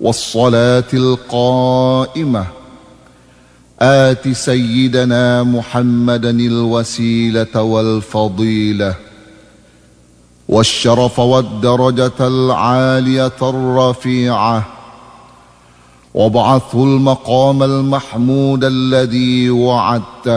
والصلاة القائمة آت سيدنا محمدا الوسيلة والفضيلة والشرف والدرجة العالية الرفيعة، وابعثه المقام المحمود الذي وعدته.